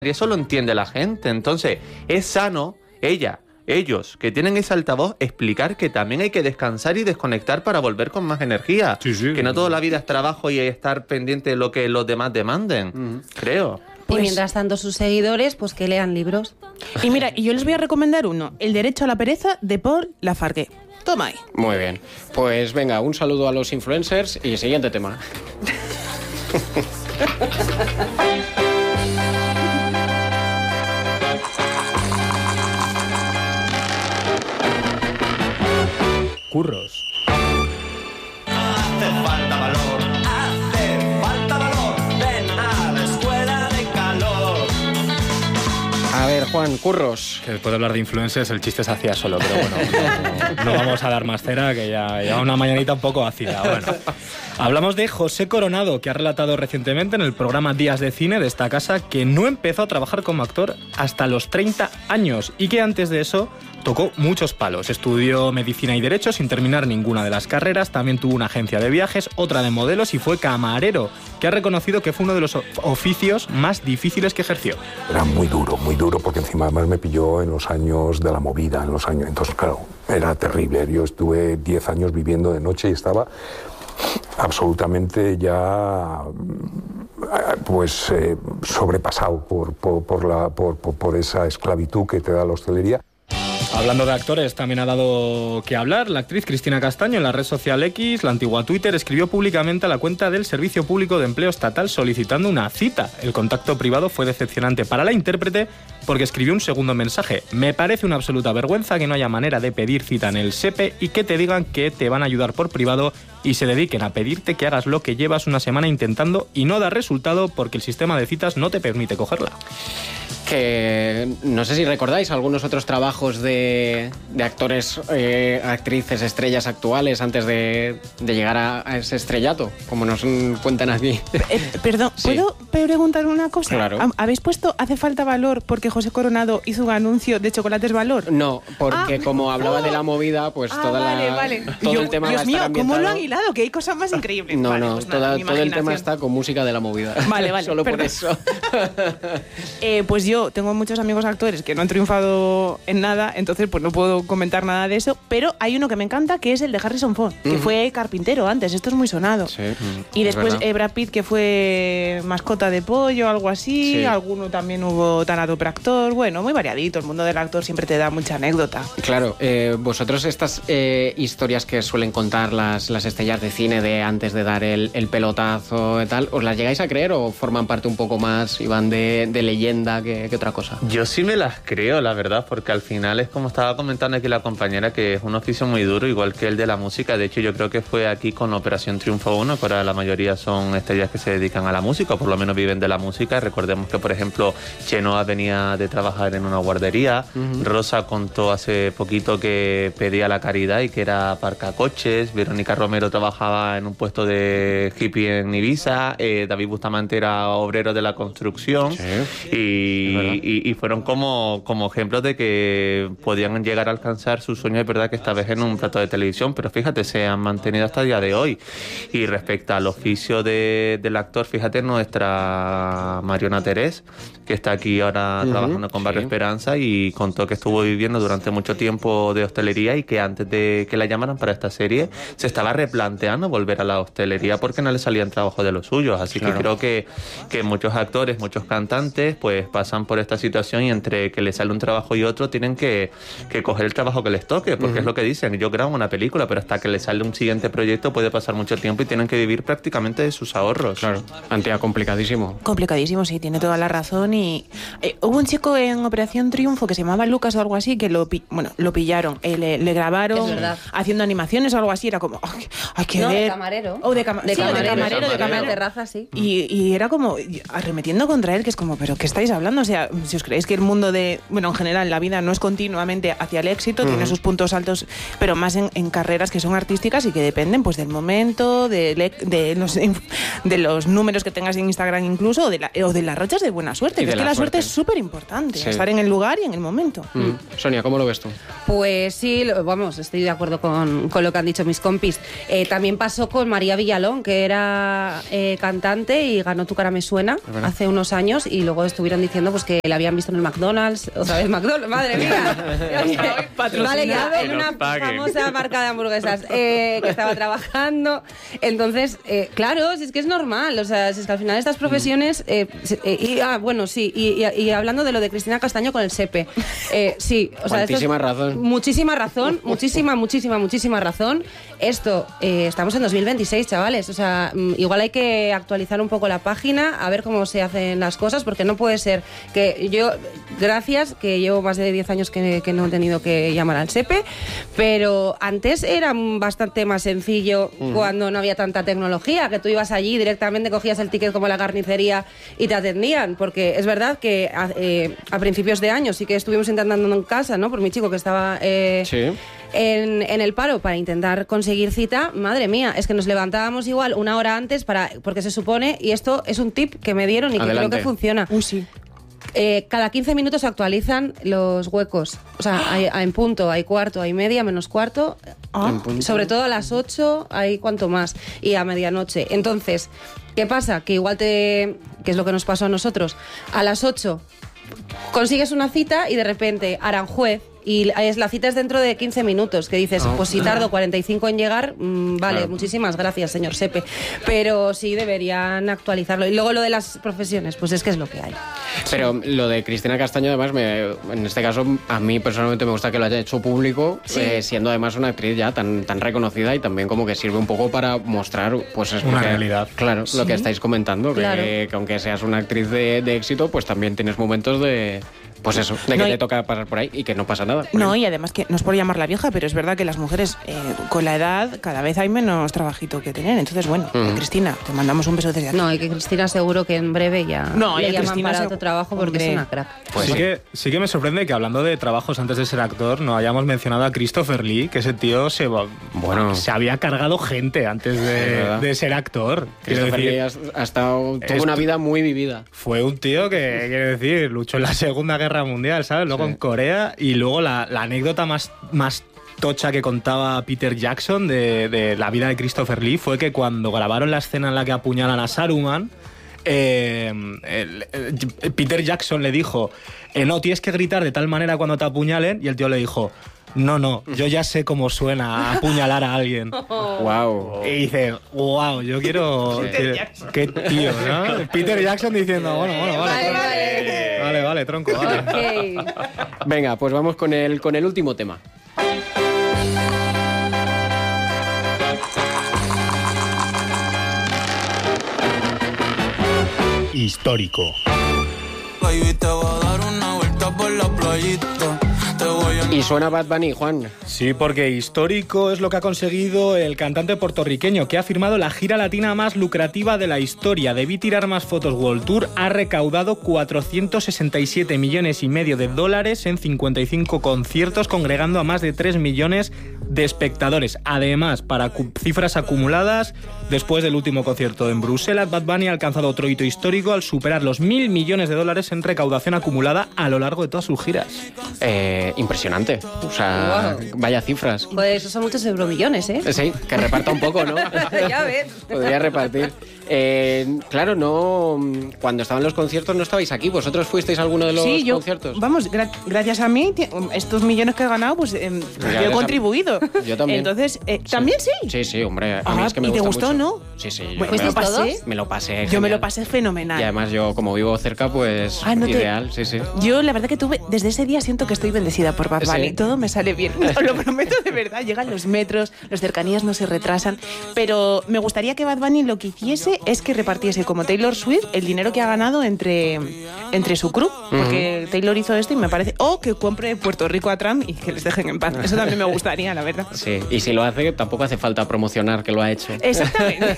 y eso lo entiende la gente. Entonces, es sano, ellos, que tienen ese altavoz, explicar que también hay que descansar y desconectar para volver con más energía. Sí, que no toda la vida es trabajo y estar pendiente de lo que los demás demanden, creo. Y mientras tanto sus seguidores, pues que lean libros. Y mira, yo les voy a recomendar uno, El derecho a la pereza, de Paul Lafargue. Toma ahí. Muy bien. Pues venga, un saludo a los influencers y siguiente tema. Curros. Hace falta valor, ven a la escuela de calor. A ver, Juan, curros. Que después de hablar de influencers el chiste se hacía solo, pero bueno, no vamos a dar más cera, que ya una mañanita un poco ácida. Bueno, hablamos de José Coronado, que ha relatado recientemente en el programa Días de Cine de esta casa que no empezó a trabajar como actor hasta los 30 años y que antes de eso tocó muchos palos. Estudió medicina y derecho sin terminar ninguna de las carreras. También tuvo una agencia de viajes, otra de modelos y fue camarero, que ha reconocido que fue uno de los oficios más difíciles que ejerció. Era muy duro, porque encima además me pilló en los años de la movida, entonces claro, era terrible. Yo estuve 10 años viviendo de noche y estaba absolutamente ya pues sobrepasado por esa esclavitud que te da la hostelería. Hablando de actores, también ha dado que hablar. La actriz Cristina Castaño en la red social X, la antigua Twitter, escribió públicamente a la cuenta del Servicio Público de Empleo Estatal solicitando una cita. El contacto privado fue decepcionante para la intérprete porque escribió un segundo mensaje. Me parece una absoluta vergüenza que no haya manera de pedir cita en el SEPE y que te digan que te van a ayudar por privado y se dediquen a pedirte que hagas lo que llevas una semana intentando y no da resultado porque el sistema de citas no te permite cogerla. Que no sé si recordáis algunos otros trabajos de actores, actrices, estrellas actuales antes de llegar a ese estrellato, como nos cuentan aquí. Perdón, Sí. ¿puedo preguntar una cosa? Claro. ¿Habéis puesto Hace falta valor porque José Coronado hizo un anuncio de Chocolates Valor? No, porque como hablaba de la movida, pues todo el tema va a Dios estar mío, ambientado. ¿cómo lo han hilado? Que hay cosas más increíbles. No, Vale, no, pues nada, mi todo el tema imaginación. está con música de la movida. Vale, Solo por perdón. eso. Pues yo tengo muchos amigos actores que no han triunfado en nada, entonces pues no puedo comentar nada de eso, pero hay uno que me encanta que es el de Harrison Ford, que fue carpintero antes, esto es muy sonado. Sí, Y es después verdad. Brad Pitt, que fue mascota de pollo, algo así, Sí. alguno también hubo tanatopractor, bueno, muy variadito, el mundo del actor siempre te da mucha anécdota. Claro, vosotros estas historias que suelen contar las estrellas de cine de antes de dar el pelotazo y tal, ¿os las llegáis a creer o forman parte un poco más y van de leyenda que otra cosa? Yo sí me las creo, la verdad, porque al final es como estaba comentando aquí la compañera, que es un oficio muy duro, igual que el de la música. De hecho, yo creo que fue aquí con Operación Triunfo 1, que ahora la mayoría son estrellas que se dedican a la música, o por lo menos viven de la música. Recordemos que, por ejemplo, Chenoa venía de trabajar en una guardería, Rosa contó hace poquito que pedía la caridad y que era aparcacoches, Verónica Romero trabajaba en un puesto de hippie en Ibiza, David Bustamante era obrero de la construcción, y fueron como ejemplos de que podían llegar a alcanzar sus sueños, es verdad que esta vez en un plato de televisión, pero fíjate, se han mantenido hasta el día de hoy. Y respecto al oficio del actor, fíjate, nuestra Mariona Terés, que está aquí ahora trabajando con Barrio Esperanza, y contó que estuvo viviendo durante mucho tiempo de hostelería y que antes de que la llamaran para esta serie se estaba replanteando volver a la hostelería porque no le salían trabajos de los suyos. Así que creo que muchos actores, muchos cantantes pues pasan por esta situación y entre que les sale un trabajo y otro tienen que coger el trabajo que les toque, porque es lo que dicen, yo grabo una película, pero hasta que les sale un siguiente proyecto puede pasar mucho tiempo y tienen que vivir prácticamente de sus ahorros. Claro, Antea, complicadísimo. Complicadísimo, sí, tiene toda la razón. Y hubo un chico en Operación Triunfo que se llamaba Lucas o algo así, que lo pillaron, le grabaron Es verdad. haciendo animaciones o algo así, era como, hay que No, ver. de camarero. O de camarero. De terraza, sí. Y era como arremetiendo contra él, que es como, ¿pero qué estáis hablando? O sea, si os creéis que el mundo en general, la vida no es continuamente hacia el éxito, tiene sus puntos altos, pero más en carreras que son artísticas y que dependen pues del momento, de los números que tengas en Instagram incluso, o de las rachas de buena suerte, Y que de es que la la suerte suerte. es súper importante, Sí. estar en el lugar y en el momento. Sonia, ¿cómo lo ves tú? Pues sí, vamos, estoy de acuerdo con lo que han dicho mis compis. También pasó con María Villalón, que era cantante y ganó Tu cara me suena hace unos años, y luego estuvieron diciendo pues pues que la habían visto en el McDonald's, otra vez McDonald's, madre mía. Vale, ya, en una famosa marca de hamburguesas que estaba trabajando. Entonces, claro, si es que es normal, o sea, si es que al final estas profesiones... y hablando de lo de Cristina Castaño con el SEPE, sí, o sea... Muchísima razón. Muchísima razón, muchísima razón. Esto, estamos en 2026, chavales, o sea, igual hay que actualizar un poco la página, a ver cómo se hacen las cosas, porque no puede ser que yo, gracias, que llevo más de 10 años que no he tenido que llamar al SEPE, pero antes era bastante más sencillo cuando no había tanta tecnología, que tú ibas allí directamente, cogías el ticket como la carnicería y te atendían, porque es verdad que a principios de año sí que estuvimos intentando en casa, ¿no? Por mi chico que estaba en el paro para intentar conseguir cita. Madre mía, es que nos levantábamos igual una hora antes porque se supone, y esto es un tip que me dieron y que creo que funciona. Sí. Cada 15 minutos se actualizan los huecos. O sea, en punto, hay cuarto, hay media, menos cuarto. Sobre todo a las 8 hay cuanto más. Y a medianoche. Entonces, ¿qué pasa? Que igual que es lo que nos pasó a nosotros. A las 8 consigues una cita y de repente Aranjuez, y la cita es dentro de 15 minutos, que dices, pues si tardo 45 en llegar, vale, claro. Muchísimas gracias, señor Sepe, pero sí deberían actualizarlo. Y luego lo de las profesiones, pues es que es lo que hay. Pero lo de Cristina Castaño, además, en este caso, a mí personalmente me gusta que lo haya hecho público, siendo además una actriz ya tan reconocida, y también como que sirve un poco para mostrar, pues es una realidad. Claro, lo que estáis comentando, claro. que aunque seas una actriz de éxito, pues también tienes momentos de... Pues eso, de que te toca pasar por ahí y que no pasa nada. No, y además que no es por llamarla vieja, pero es verdad que las mujeres con la edad cada vez hay menos trabajito que tener. Entonces, bueno, Cristina, te mandamos un beso desde aquí. No, y que Cristina seguro que en breve ya le llaman para otro trabajo porque es una crack. Pues sí que me sorprende que hablando de trabajos antes de ser actor no hayamos mencionado a Christopher Lee, que ese tío se había cargado gente antes de ser actor. Christopher Lee ha estado tuvo una vida muy vivida. Fue un tío que, quiero decir, luchó en la Segunda Guerra Mundial, ¿sabes? Luego en Corea, y luego la anécdota más tocha que contaba Peter Jackson de la vida de Christopher Lee fue que cuando grabaron la escena en la que apuñalan a Saruman, Peter Jackson le dijo, no, tienes que gritar de tal manera cuando te apuñalen, y el tío le dijo, no, yo ya sé cómo suena apuñalar a alguien. Wow. Y dice, wow, yo quiero... Qué tío, ¿no? Peter Jackson diciendo, bueno, vale, tronco, vale. Okay. Venga, pues vamos con el último tema. Histórico. Y suena Bad Bunny, Juan. Sí, porque histórico es lo que ha conseguido el cantante puertorriqueño, que ha firmado la gira latina más lucrativa de la historia. Debí tirar más fotos World Tour ha recaudado 467,5 millones de dólares en 55 conciertos, congregando a más de 3 millones de espectadores. Además, para cifras acumuladas, después del último concierto en Bruselas, Bad Bunny ha alcanzado otro hito histórico al superar los 1.000 millones de dólares en recaudación acumulada a lo largo de todas sus giras. Impresionante. O sea, vaya cifras. Pues esos son muchos euromillones, ¿eh? Sí, que reparta un poco, ¿no? Ya ves. Podría repartir. Claro, no. Cuando estaban los conciertos no estabais aquí. ¿Vosotros fuisteis a alguno de los conciertos? Vamos, gracias a mí, estos millones que he ganado, pues yo he contribuido. Yo también. Entonces, ¿también sí? Sí, hombre. A mí es que me ¿y te gusta gustó, mucho. no? Sí. Pues Me lo pasé. Yo genial. me lo pasé fenomenal. Y además yo, como vivo cerca, pues ideal, sí. Yo la verdad que desde ese día siento que estoy bendecida por Bad Bunny. ¿Sí? Todo me sale bien. Os lo prometo de verdad. Llegan los metros, las cercanías no se retrasan. Pero me gustaría que Bad Bunny lo que hiciese es que repartiese como Taylor Swift el dinero que ha ganado entre su crew. Porque Taylor hizo esto y me parece... O que compre Puerto Rico a Trump y que les dejen en paz. Eso también me gustaría, la verdad. Sí, y si lo hace, tampoco hace falta promocionar que lo ha hecho. Exactamente.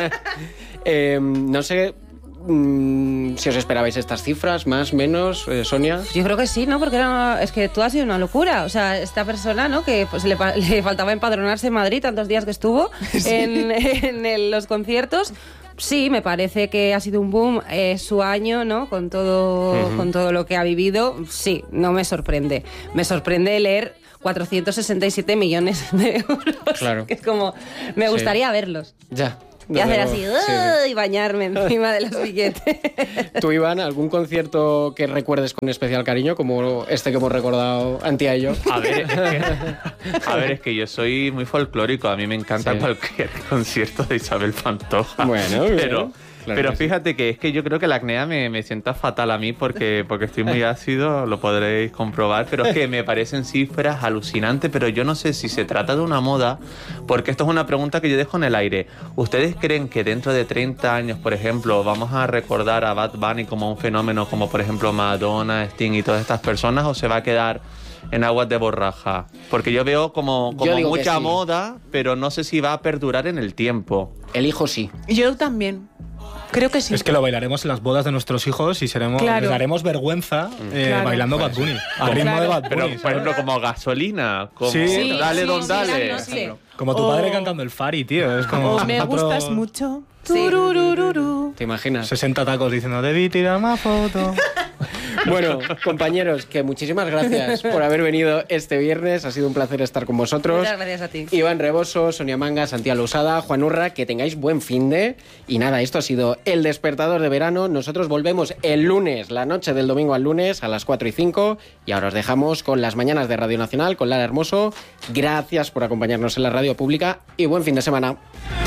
No sé... si os esperabais estas cifras, más, menos, Sonia. Yo creo que sí, ¿no? Porque es que todo ha sido una locura. O sea, esta persona, ¿no? Que pues le faltaba empadronarse en Madrid tantos días que estuvo en los conciertos. Sí, me parece que ha sido un boom su año, ¿no? Con todo lo que ha vivido. Sí, no me sorprende. Me sorprende leer 467 millones de euros. Claro. Que es como, me gustaría verlos. Ya. Y hacer Desde así, luego, sí. y bañarme encima de los billetes. Tú, Iván, ¿algún concierto que recuerdes con especial cariño, como este que hemos recordado Antía y yo? A ver, es que yo soy muy folclórico. A mí me encanta cualquier concierto de Isabel Pantoja. Bueno, bien. pero Claro que fíjate que es que yo creo que la acnea me sienta fatal a mí porque estoy muy ácido, lo podréis comprobar, pero es que me parecen cifras alucinantes, pero yo no sé si se trata de una moda, porque esto es una pregunta que yo dejo en el aire. ¿Ustedes creen que dentro de 30 años, por ejemplo, vamos a recordar a Bad Bunny como un fenómeno como, por ejemplo, Madonna, Sting y todas estas personas, o se va a quedar en aguas de borraja? Porque yo veo como digo mucha que sí. moda, pero no sé si va a perdurar en el tiempo. El hijo sí. Yo también. Creo que sí. Es que lo bailaremos en las bodas de nuestros hijos y Claro. les daremos vergüenza Claro. bailando Bad Bunny. Al ritmo Claro. de Bad Pero, Bunny. por ejemplo, como Gasolina, como Sí. Dale, Sí, Don sí, Dale. la noche. Como tu Oh. padre cantando el Fari, tío. Es como O me otro- gustas mucho. Sí. Tururururu. ¿Te imaginas? 60 tacos diciendo, debí tirar más foto. Bueno, compañeros, que muchísimas gracias por haber venido este viernes. Ha sido un placer estar con vosotros. Muchas gracias a ti. Iván Reboso, Sonia Manga, Santiago Lousada, Juan Urra, que tengáis buen finde. Y nada, esto ha sido El Despertador de Verano. Nosotros volvemos el lunes, la noche del domingo al lunes, a las 4:05. Y ahora os dejamos con las mañanas de Radio Nacional, con Lara Hermoso. Gracias por acompañarnos en la radio pública y buen fin de semana.